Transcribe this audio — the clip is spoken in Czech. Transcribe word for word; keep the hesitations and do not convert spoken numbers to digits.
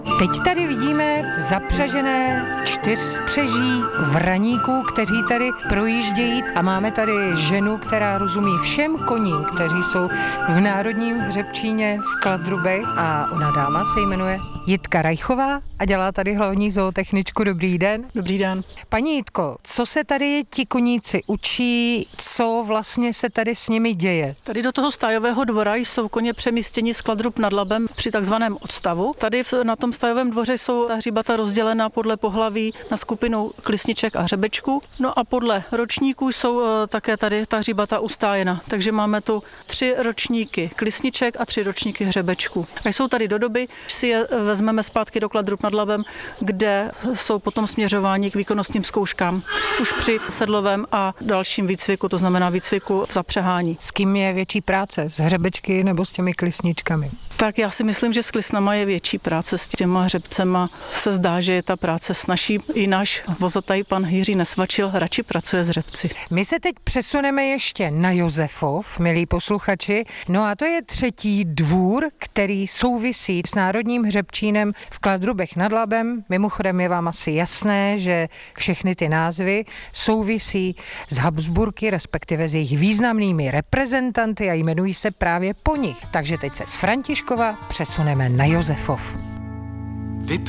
Teď tady vidíme zapřažené čtyřspřeží vraníků, kteří tady projíždějí a máme tady ženu, která rozumí všem koním, kteří jsou v Národním hřebčíně v Kladrubech a ona dáma se jmenuje Jitka Rajchová a dělá tady hlavní zootechničku. Dobrý den. Dobrý den. Paní Jitko, co se tady ti koníci učí, co vlastně se tady s nimi děje? Tady do toho stájového dvora jsou koně přemístěni z Kladrub nad Labem při takzvaném odstavu. Tady na tom stájovém dvoře jsou ta hříbata rozdělená podle pohlaví na skupinu klisniček a hřebečků. No a podle ročníků jsou také tady ta hříbata ustájena. Takže máme tu tři ročníky klisniček a tři ročníky hřebečků. A jsou tady do doby, když si je vezmeme zpátky do Kladrub nad Labem, kde jsou potom směřováni k výkonnostním zkouškám už při sedlovém a dalším výcviku, to znamená výcviku v zapřehání. S kým je větší práce? S hřebečky nebo s těmi klisničkami? Tak já si myslím, že s klisnama je větší práce, s těma hřebcema se zdá, že je ta práce snažší. I náš vozataj pan Jiří Nesvačil radši pracuje s hřebci. My se teď přesuneme ještě na Josefov, milí posluchači. No a to je třetí dvůr, který souvisí s Národním hřebčínem v Kladrubech nad Labem. Mimochodem je vám asi jasné, že všechny ty názvy souvisí s Habsburky, respektive s jejich významnými reprezentanty a jmenují se právě po nich. Takže teď se z Františkova přesuneme na Josefov.